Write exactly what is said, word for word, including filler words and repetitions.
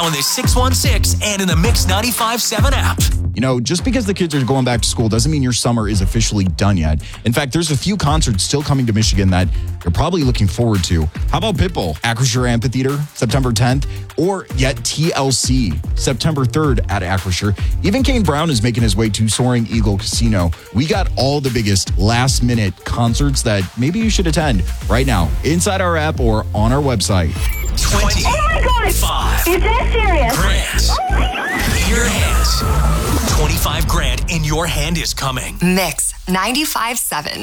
on the six one six and in the Mix ninety-five point seven app. You know, just because the kids are going back to school doesn't mean your summer is officially done yet. In fact, there's a few concerts still coming to Michigan that you're probably looking forward to. How about Pitbull, Acrisure Amphitheater, September tenth, or yet T L C, September third at Acrisure. Even Kane Brown is making his way to Soaring Eagle Casino. We got all the biggest last-minute concerts that maybe you should attend right now inside our app or on our website. twenty. Oh my God! Five. Is that serious? Grand. Oh my God! In your hands. twenty-five grand in your hand is coming. Mix ninety-five point seven.